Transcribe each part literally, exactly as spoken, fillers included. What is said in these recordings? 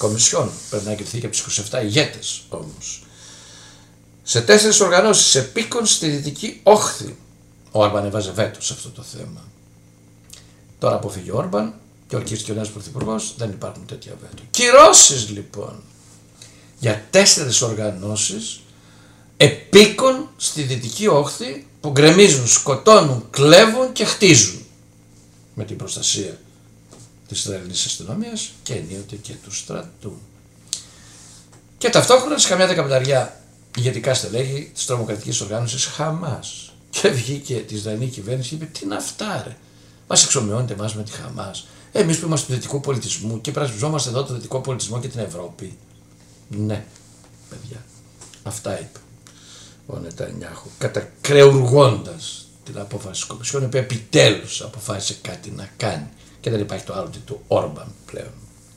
Κομισιόν. Πρέπει να εγκριθεί και από τους είκοσι επτά ηγέτες όμως. Σε τέσσερις οργανώσεις επίκων στη Δυτική Όχθη. Ο Όρμπαν έβαζε βέτο σε αυτό το θέμα. Τώρα αποφύγει ο Όρμπαν και ορκίστηκε ο νέος πρωθυπουργός, δεν υπάρχουν τέτοια βέτο. Κυρώσεις λοιπόν για τέσσερις οργανώσεις επίκων στη Δυτική Όχθη που γκρεμίζουν, σκοτώνουν, κλέβουν και χτίζουν με την προστασία της Ισραηλινής αστυνομίας και ενίοτε και του στρατού. Και ταυτόχρονα σε καμιά δεκαπενταριά ηγετικά στελέχη της τρομοκρατικής οργάνωσης Χαμάς. Και βγήκε τη Ισραηλινή κυβέρνηση και είπε: τι είναι αυτά, ρε. Μας εξομοιώνετε εμάς με τη Χαμάς. Εμείς που είμαστε του δυτικού πολιτισμού και υπερασπιζόμαστε εδώ το δυτικό πολιτισμό και την Ευρώπη. Ναι, παιδιά, αυτά είπε ο Νετανιάχου, κατακρεουργώντας την απόφαση της Κομισιόν, η οποία επιτέλους αποφάσισε κάτι να κάνει και δεν υπάρχει το άλλο του Όρμπαν πλέον.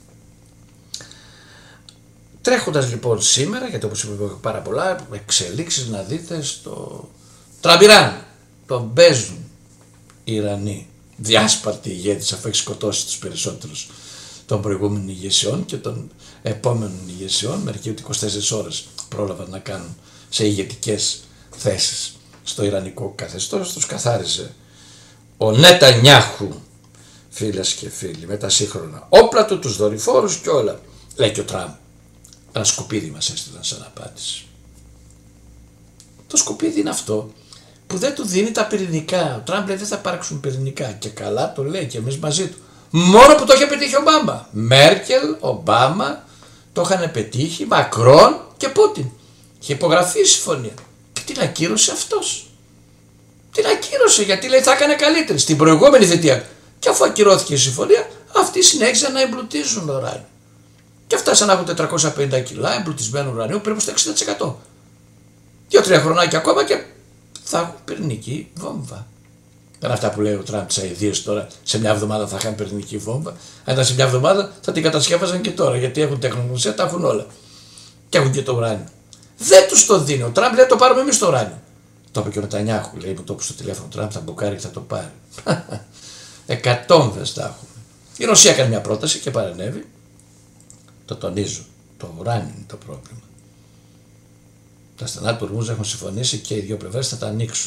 Τρέχοντας λοιπόν σήμερα, γιατί όπως είπαμε πάρα πολλά εξελίξεις να δείτε στο Τραμπιράν, τον παίζουν οι Ιρανοί, διάσπαρτοι ηγέτης, αφού έχει σκοτώσει τους περισσότερους των προηγούμενων ηγεσιών και των επόμενων ηγεσιών, μερικοί ότι είκοσι τέσσερις ώρες πρόλαβαν να κάνουν σε ηγετικές θέσεις στο ιρανικό καθεστώς, τους καθάριζε ο Νετανιάχου, φίλες και φίλοι, με τα σύγχρονα όπλα του, τους δορυφόρους και όλα. Λέει και ο Τραμπ, ένα σκουπίδι μας έστειλαν σαν απάντηση. Το σκουπίδι είναι αυτό που δεν του δίνει τα πυρηνικά. Ο Τραμπ λέει δεν θα υπάρξουν πυρηνικά και καλά το λέει και εμείς μαζί του. Μόνο που το είχε πετύχει ο Ομπάμα. Μέρκελ, Ομπάμα, το είχαν πετύχει, Μακρόν και Πούτιν. Είχε υπογραφεί η συμφωνία. Και την ακύρωσε αυτός. Την ακύρωσε γιατί λέει θα έκανε καλύτερη στην προηγούμενη θητεία. Και αφού ακυρώθηκε η συμφωνία, αυτοί συνέχισαν να εμπλουτίζουν ουράνιο. Και φτάσαν να έχουν τετρακόσια πενήντα κιλά εμπλουτισμένου ουρανίου περίπου στο εξήντα τοις εκατό. Δύο-τρία χρονάκια ακόμα και θα έχουν πυρηνική βόμβα. Δεν είναι αυτά που λέει ο Τραμπ τις αηδίες τώρα, σε μια εβδομάδα θα είχαν πυρηνική βόμβα. Αν ήταν σε μια εβδομάδα θα την κατασκεύαζαν και τώρα, γιατί έχουν τεχνογνωσία, τα έχουν όλα. Και έχουν και το ουράνιο. Δεν τους το δίνει. Ο Τραμπ λέει το πάρουμε εμείς το ουράνιο. Το είπε και ο Νετανιάχου, λέει, μου το είπε στο τηλέφωνο. Ο Τραμπ θα μπουκάρει και θα το πάρει. Εκατόμβες τα έχουμε. Η Ρωσία έκανε μια πρόταση και παρενέβη. Το τονίζω. Το ουράνιο είναι το πρόβλημα. Τα στενά του Ορμούζ έχουν συμφωνήσει και οι δύο πλευρές θα τα ανοίξουν.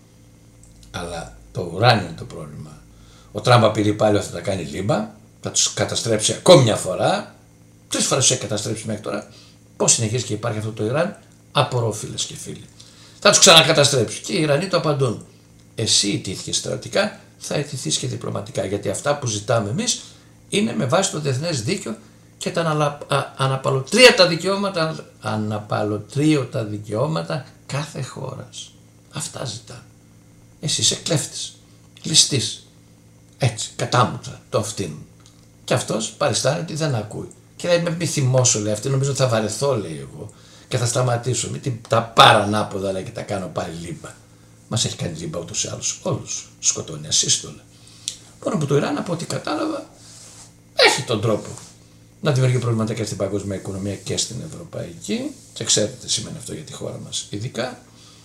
Αλλά το ουράνιο είναι το πρόβλημα. Ο Τραμπ απειλεί πάλι ότι θα τα κάνει λίμπα, θα τους καταστρέψει ακόμη μια φορά. Τρεις φορές τους έχει καταστρέψει μέχρι τώρα. Πώς συνεχίζει και υπάρχει αυτό το Ιράν, απορώ φίλες και φίλοι. Θα τους ξανακαταστρέψει. Και οι Ιρανοί το απαντούν. Εσύ ιτήθηκες στρατιωτικά, θα ιτηθείς και διπλωματικά. Γιατί αυτά που ζητάμε εμείς είναι με βάση το διεθνές δίκαιο και τα αναλα... αναπαλωτρίωτα δικαιώματα, αναπαλωτρίωτα δικαιώματα κάθε χώρας. Αυτά ζητά. Εσύ είσαι κλέφτης, ληστής. Έτσι, κατάμουτρα, το αυτήν. Και αυτός παριστάνει ότι δεν ακούει. Και λέει με μη θυμώσω, λέει, αυτή νομίζω ότι θα βαρεθώ, λέει εγώ. Και θα σταματήσω. Μην τα πάρω ανάποδα, λέει, και τα κάνω πάλι λίμπα. Μας έχει κάνει λίμπα ούτως ή άλλως. Όλους σκοτώνει ασύστολα. Μόνο που το Ιράν, από ό,τι κατάλαβα, έχει τον τρόπο να δημιουργεί προβλήματα και στην παγκόσμια οικονομία και στην ευρωπαϊκή. Και ξέρετε τι σημαίνει αυτό για τη χώρα μας ειδικά.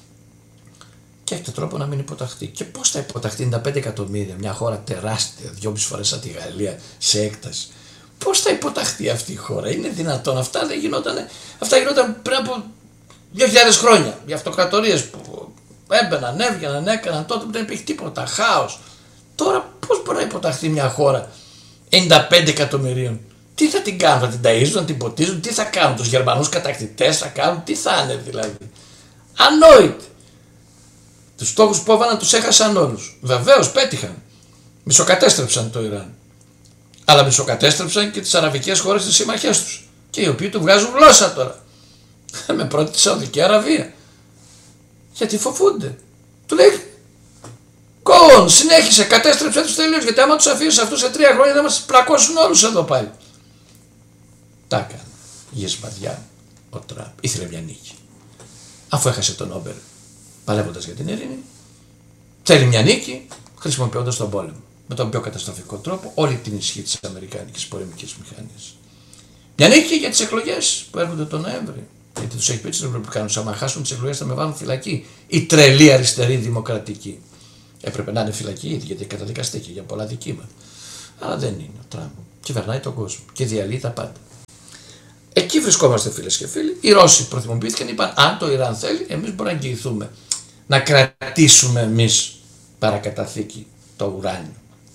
Και έχει τον τρόπο να μην υποταχθεί. Και πώς θα υποταχθεί ενενήντα πέντε εκατομμύρια, μια χώρα τεράστια, δυόμιση φορές σαν τη Γαλλία σε έκταση. Πώς θα υποταχθεί αυτή η χώρα, είναι δυνατόν? Αυτά δεν γινότανε. Αυτά γινόταν πριν από δύο χιλιάδες χρόνια. Οι αυτοκρατορίες που έμπαιναν, έβγαιναν, έκαναν τότε που δεν υπήρχε τίποτα, χάος. Τώρα πώς μπορεί να υποταχθεί μια χώρα ενενήντα πέντε εκατομμυρίων? Τι θα την κάνουν, θα την ταΐζουν, θα την ποτίζουν, τι θα κάνουν, τους Γερμανούς κατακτητές θα κάνουν, τι θα είναι δηλαδή? Ανόητοι. Τους στόχους που έβαλαν τους έχασαν όλους. Βεβαίως πέτυχαν. Μισοκατέστρεψαν το Ιράν. Αλλά μισοκατέστρεψαν και τις αραβικές χώρες τις συμμαχές τους. Και οι οποίοι του βγάζουν γλώσσα τώρα. Με πρώτη τη Σαουδική Αραβία. Γιατί φοβούνται. Του λέει go on, συνέχισε, κατέστρεψε τους τελείως. Γιατί άμα τους αφήσεις αυτούς σε τρία χρόνια θα μας πλακώσουν όλους εδώ πάλι. Τα έκανε. Γεσπαδιά ο Τραμπ. Ήθελε μια νίκη. Αφού έχασε τον Νόμπελ παλεύοντας για την ειρήνη, θέλει μια νίκη χρησιμοποιώντας τον πόλεμο. Με τον πιο καταστροφικό τρόπο όλη την ισχύ της αμερικάνικης πολεμικής μηχανής. Μια νίκη για τις εκλογές που έρχονται τον Νοέμβρη. Γιατί τους έχει πει τους Ρεπουμπλικάνους, άμα χάσουν τις εκλογές θα με βάλουν φυλακή. Η τρελή αριστερή δημοκρατική. Έπρεπε να είναι φυλακή ήδη γιατί καταδικαστήκε για πολλά δικήματα. Αλλά δεν είναι. Ο Τραμπ κυβερνάει τον κόσμο και διαλύει τα πάντα. Εκεί βρισκόμαστε, φίλες και φίλοι. Οι Ρώσοι προθυμοποιήθηκαν, είπαν αν το Ιράν θέλει, εμείς μπορούμε να εγγυηθούμε να κρατήσουμε εμείς παρακαταθήκη το ουράνιο.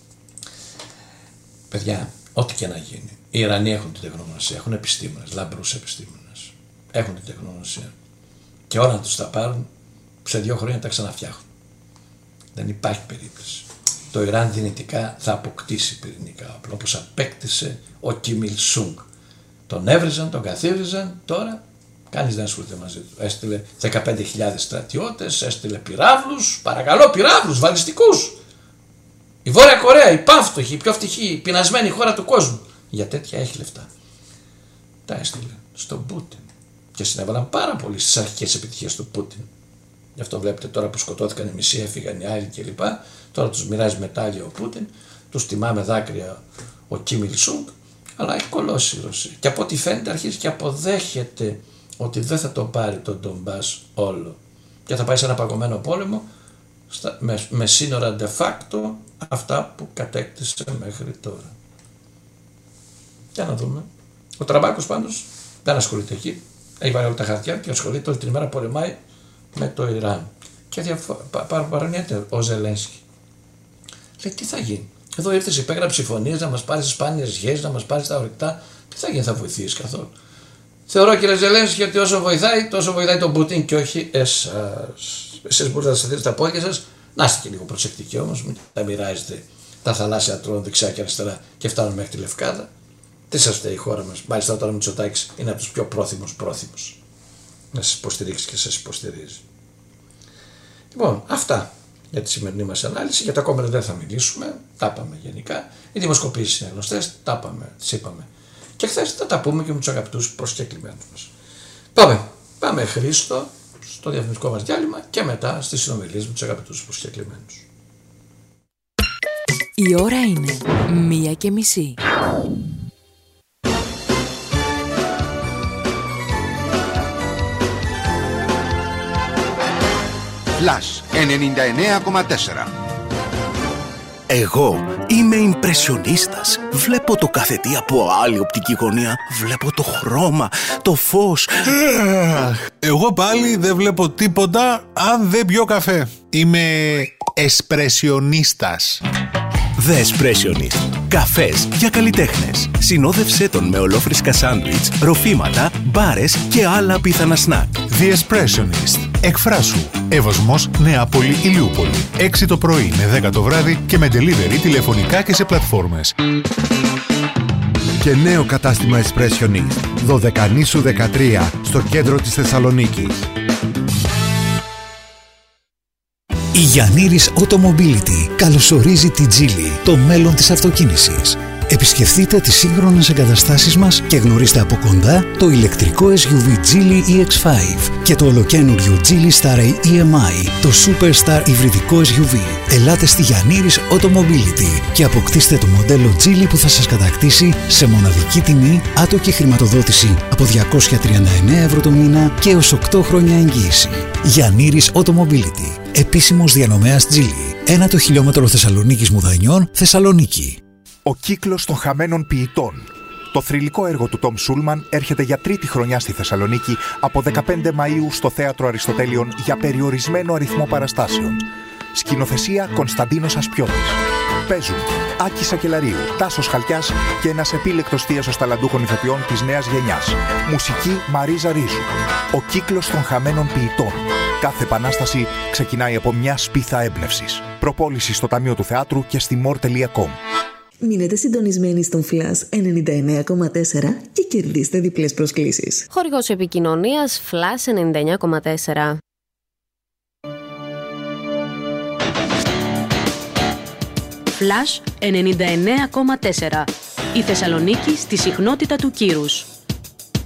Παιδιά, ό,τι και να γίνει, οι Ιρανοί έχουν την τεχνογνωσία, έχουν επιστήμονες, λαμπρούς επιστήμονες, έχουν την τεχνογνωσία και όλα τους τα πάρουν, σε δύο χρόνια τα ξαναφτιάχνουν. Δεν υπάρχει περίπτωση. Το Ιράν δυνητικά θα αποκτήσει πυρηνικά όπλα, όπως απέκτησε ο Κιμ Il Sung. Τον έβριζαν, τον καθίβριζαν, τώρα κανείς δεν ασχολείται μαζί του. Έστειλε δεκαπέντε χιλιάδες στρατιώτες, έστειλε πυράβλους, παρακαλώ πυράβλους, βαλιστικούς. Η Βόρεια Κορέα, η πανφτωχη, η πιο φτυχή, η πεινασμένη χώρα του κόσμου. Για τέτοια έχει λεφτά. Τα έστειλε στον Πούτιν. Και συνέβαλαν πάρα πολύ στις αρχικές επιτυχίες του Πούτιν. Γι' αυτό βλέπετε τώρα που σκοτώθηκαν οι μισοί, έφυγαν οι άλλοι κλπ. Τώρα τους μοιράζει μετάλλια ο Πούτιν, τους τιμά με δάκρυα ο Κιμ Il Sung, αλλά έχει κολώσει η Ρωσία. Και από ό,τι φαίνεται αρχίζει και αποδέχεται ότι δεν θα το πάρει τον Ντομπάς όλο. Και θα πάει σε ένα παγωμένο πόλεμο στα, με, με σύνορα de facto αυτά που κατέκτησε μέχρι τώρα. Για να δούμε. Ο Τραμπάκος πάντως δεν ασχολείται εκεί. Έχει βάλει όλα τα χαρτιά και ασχολείται όλη την ημέρα, πολεμάει με το Ιράν. Και διαφο- πα- πα- παρονιέται ο Ζελένσκι. Λέει τι θα γίνει. Εδώ ήρθες, υπέγραψε συμφωνίες να μας πάρεις σπάνιες σχέσεις, να μας πάρεις τα ορυκτά. Τι θα γίνει, θα βοηθήσεις καθόλου. Θεωρώ, κύριε Ζελένσκι, ότι όσο βοηθάει, τόσο βοηθάει τον Πούτιν και όχι εσάς. Εσείς μπορείτε να σταθείτε στα πόδια σας, να είστε και λίγο προσεκτικοί όμως, μην τα μοιράζετε τα θαλάσσια τρώνε δεξιά και αριστερά και φτάνουν μέχρι τη Λευκάδα. Τι σας φταίει η χώρα μας. Μάλιστα, όταν ο Μητσοτάκης είναι από τους πιο πρόθυμους πρόθυμους να σας υποστηρίξει και σας υποστηρίζει. Λοιπόν, αυτά για τη σημερινή μας ανάλυση. Για τα κόμματα δεν θα μιλήσουμε, τα είπαμε γενικά. Οι δημοσκοπήσεις είναι γνωστές, τα είπαμε, τις είπαμε. Και χθες θα τα πούμε και με τους αγαπητούς προσκεκλημένους μας. Πάμε, πάμε Χρήστο, στο διαφημιστικό μας διάλειμμα και μετά στις συνομιλίες με τους αγαπητούς προσκεκλημένους. Η ώρα είναι μία και μισή. Flash ενενήντα εννέα κόμμα τέσσερα. Εγώ είμαι ιμπρεσιονίστας. Βλέπω το κάθε τι από άλλη οπτική γωνία. Βλέπω το χρώμα, το φως. Εγώ πάλι δεν βλέπω τίποτα αν δεν πιω καφέ. Είμαι εσπρεσιονίστας. The Espressionist. Καφές για καλλιτέχνες. Συνόδευσέ τον με ολόφρυσκα σάντουιτς, ροφήματα, μπάρες και άλλα πιθανά σνακ. The Espressionist. Εκφράσου. Εύωσμος, Νεάπολη, Ηλιούπολη. έξι το πρωί με δέκα το βράδυ και με delivery τηλεφωνικά και σε πλατφόρμες. Και νέο κατάστημα Espressionist. Δωδεκανήσου δεκατρία στο κέντρο της Θεσσαλονίκης. Η Γιαννήρης Automobility καλωσορίζει τη Geely, το μέλλον της αυτοκίνησης. Επισκεφτείτε τις σύγχρονες εγκαταστάσεις μας και γνωρίστε από κοντά το ηλεκτρικό ες γιου βι Geely ι εξ πέντε και το ολοκαίνουργιο Geely Starray ι εμ άι, το Superstar υβριδικό ες γιου βι. Ελάτε στη Γιαννήρης Automobility και αποκτήστε το μοντέλο Geely που θα σας κατακτήσει σε μοναδική τιμή, άτοκη χρηματοδότηση από διακόσια τριάντα εννέα ευρώ το μήνα και έως οκτώ χρόνια εγγύηση. Γιαννήρης Automobility. Επίσημος διανομέας Geely. Ένα το χιλιόμετρο Θεσσαλονίκης Μουδανιών, Θεσσαλονίκη. Ο κύκλος των χαμένων ποιητών. Το θρυλικό έργο του Τόμ Σούλμαν έρχεται για τρίτη χρονιά στη Θεσσαλονίκη από δεκαπέντε Μαΐου στο Θέατρο Αριστοτέλειων για περιορισμένο αριθμό παραστάσεων. Σκηνοθεσία Κωνσταντίνος Ασπιώτης. Παίζουν Άκη Σακελαρίου, Τάσος Χαλκιάς και ένας επίλεκτος θίασος ταλαντούχων ηθοποιών της νέας γενιάς. Μουσική Μαρίζα Ρίζου. Ο κύκλος των χαμένων ποιητών. Κάθε επανάσταση ξεκινάει από μια σπίθα έμπνευσης. Προπόληση στο Ταμείο του Θεάτρου και στη μορ τελεία κομ. Μείνετε συντονισμένοι στον Flash ενενήντα εννέα κόμμα τέσσερα και κερδίστε διπλές προσκλήσεις. Χορηγός επικοινωνίας Flash ενενήντα εννέα κόμμα τέσσερα. Flash ενενήντα εννέα κόμμα τέσσερα. Η Θεσσαλονίκη στη συχνότητα του κύρους.